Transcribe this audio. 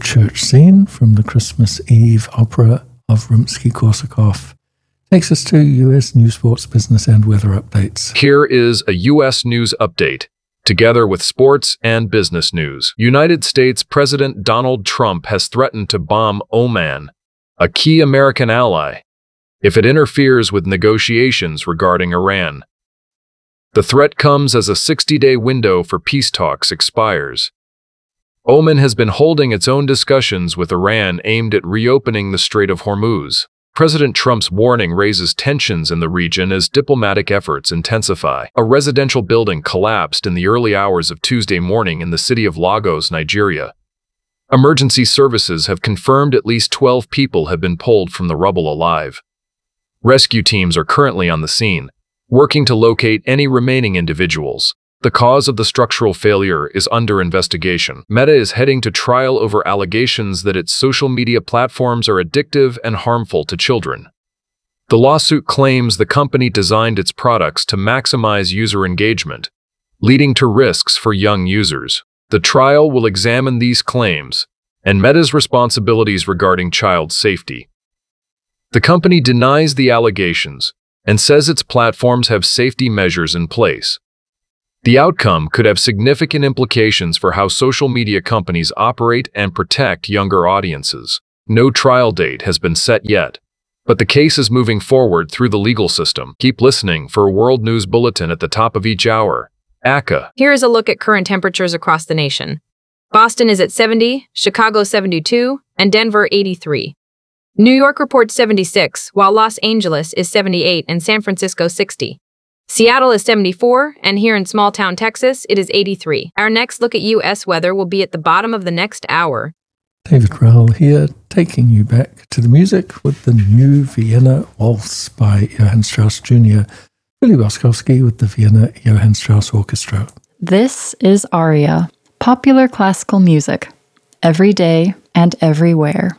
church scene from the Christmas Eve opera of Rimsky-Korsakov takes us to U.S. news, sports, business, and weather updates. Here is a U.S. news update, together with sports and business news. United States President Donald Trump has threatened to bomb Oman, a key American ally, if it interferes with negotiations regarding Iran. The threat comes as a 60-day window for peace talks expires. Oman has been holding its own discussions with Iran aimed at reopening the Strait of Hormuz. President Trump's warning raises tensions in the region as diplomatic efforts intensify. A residential building collapsed in the early hours of Tuesday morning in the city of Lagos, Nigeria. Emergency services have confirmed at least 12 people have been pulled from the rubble alive. Rescue teams are currently on the scene, working to locate any remaining individuals. The cause of the structural failure is under investigation. Meta is heading to trial over allegations that its social media platforms are addictive and harmful to children. The lawsuit claims the company designed its products to maximize user engagement, leading to risks for young users. The trial will examine these claims and Meta's responsibilities regarding child safety. The company denies the allegations and says its platforms have safety measures in place. The outcome could have significant implications for how social media companies operate and protect younger audiences. No trial date has been set yet, but the case is moving forward through the legal system. Keep listening for a World News Bulletin at the top of each hour. ACA. Here is a look at current temperatures across the nation. Boston is at 70, Chicago 72, and Denver 83. New York reports 76, while Los Angeles is 78 and San Francisco 60. Seattle is 74, and here in small-town Texas, it is 83. Our next look at U.S. weather will be at the bottom of the next hour. David Rowell here, taking you back to the music with the new Vienna Waltz by Johann Strauss Jr., Billy Boskowski with the Vienna Johann Strauss Orchestra. This is Aria, popular classical music, every day and everywhere.